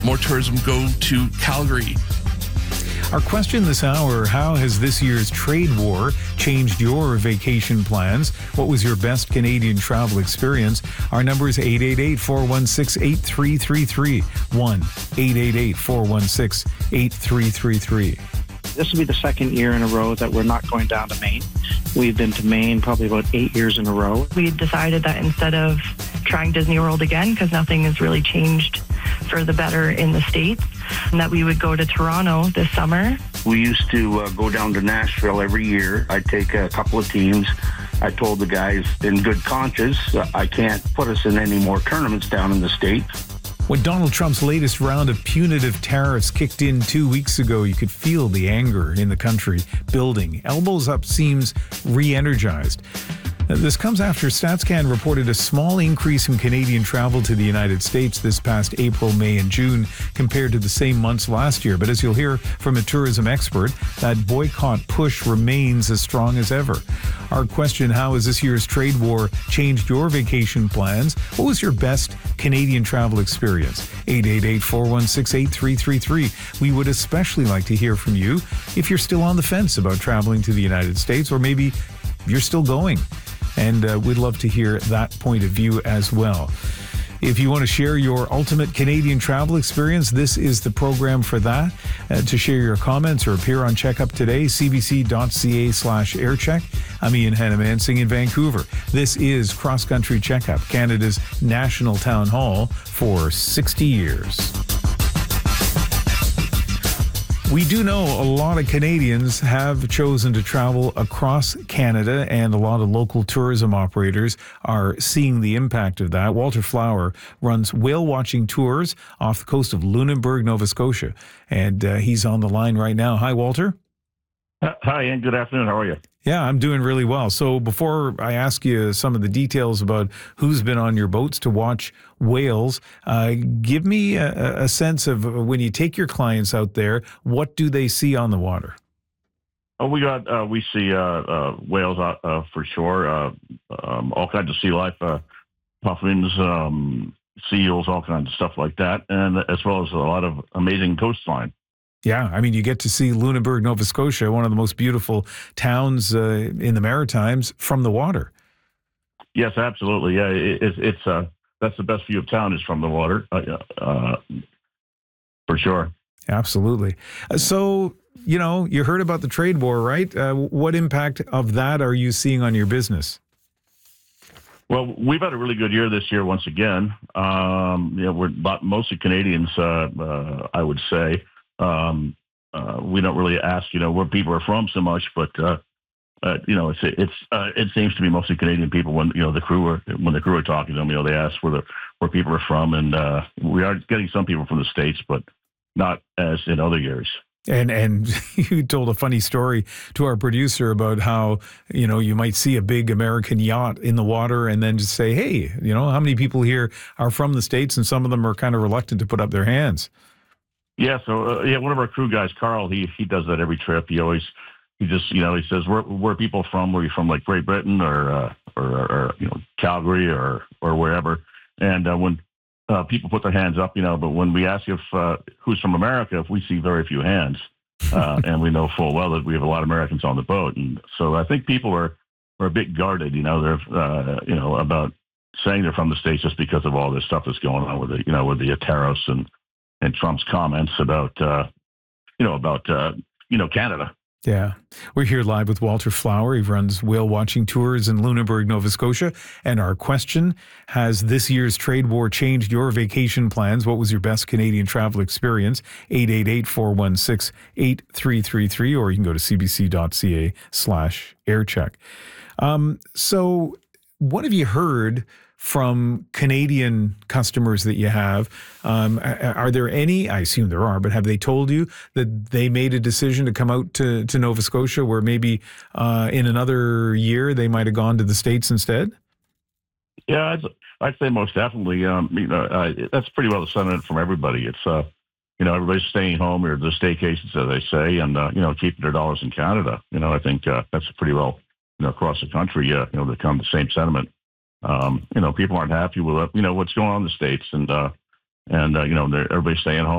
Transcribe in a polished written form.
More tourism go to Calgary. Our question this hour, how has this year's trade war changed your vacation plans? What was your best Canadian travel experience? Our number is 888-416-8333. 1-888-416-8333. This will be the second year in a row that we're not going down to Maine. We've been to Maine probably about 8 years in a row. We decided that instead of trying Disney World again, because nothing has really changed for the better in the States, and that we would go to Toronto this summer. We used to go down to Nashville every year. I'd take a couple of teams. I told the guys in good conscience, I can't put us in any more tournaments down in the States. When Donald Trump's latest round of punitive tariffs kicked in 2 weeks ago, you could feel the anger in the country building. Elbows Up seems re-energized. This comes after StatsCan reported a small increase in Canadian travel to the United States this past April, May, and June compared to the same months last year. But as you'll hear from a tourism expert, that boycott push remains as strong as ever. Our question, how has this year's trade war changed your vacation plans? What was your best Canadian travel experience? 888-416-8333. We would especially like to hear from you if you're still on the fence about traveling to the United States, or maybe you're still going. And we'd love to hear that point of view as well. If you want to share your ultimate Canadian travel experience, this is the program for that. To share your comments or appear on Checkup today, cbc.ca/aircheck. I'm Ian Hannah-Mansing in Vancouver. This is Cross Country Checkup, Canada's national town hall for 60 years. We do know a lot of Canadians have chosen to travel across Canada, and a lot of local tourism operators are seeing the impact of that. Walter Flower runs whale watching tours off the coast of Lunenburg, Nova Scotia, and he's on the line right now. Hi, Walter. Hi, Ian. Good afternoon. How are you? Yeah, I'm doing really well. So before I ask you some of the details about who's been on your boats to watch whales, give me a sense of when you take your clients out there, what do they see on the water? Oh, we see whales for sure, all kinds of sea life, puffins, seals, all kinds of stuff like that, and as well as a lot of amazing coastline. Yeah, I mean, you get to see Lunenburg, Nova Scotia, one of the most beautiful towns in the Maritimes, from the water. Yes, absolutely. Yeah, it's that's the best view of town is from the water, for sure. Absolutely. So, you know, you heard about the trade war, right? What impact of that are you seeing on your business? Well, we've had a really good year this year once again. We're mostly Canadians, I would say. We don't really ask, where people are from so much, but it seems to be mostly Canadian people when the crew are talking to them. They ask where people are from, and we are getting some people from the States, but not as in other years. And you told a funny story to our producer about how, you might see a big American yacht in the water and then just say, hey, how many people here are from the States, and some of them are kind of reluctant to put up their hands. Yeah, so one of our crew guys, Carl, he does that every trip. He says, where are people from? Were you from like Great Britain or Calgary or wherever? And when people put their hands up, but when we ask if who's from America, if we see very few hands, and we know full well that we have a lot of Americans on the boat, and so I think people are a bit guarded, they're about saying they're from the States just because of all this stuff that's going on with the tariffs and Trump's comments about Canada. Yeah. We're here live with Walter Flower. He runs whale watching tours in Lunenburg, Nova Scotia. And our question, has this year's trade war changed your vacation plans? What was your best Canadian travel experience? 888-416-8333, or you can go to cbc.ca/aircheck. So what have you heard from Canadian customers that you have? Are there any, I assume there are, but have they told you that they made a decision to come out to Nova Scotia, where maybe in another year they might have gone to the States instead? Yeah, I'd say most definitely. That's pretty well the sentiment from everybody. It's, everybody's staying home, or the staycations, as they say, and, keeping their dollars in Canada. I think that's pretty well, across the country, they come the same sentiment. People aren't happy with, what's going on in the States, and everybody's staying home.